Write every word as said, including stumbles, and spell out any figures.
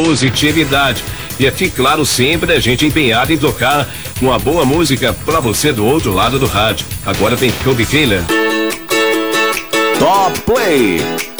positividade. E aqui, claro, sempre a gente empenhado em tocar uma boa música pra você do outro lado do rádio. Agora tem Kobe Keila. Top Play.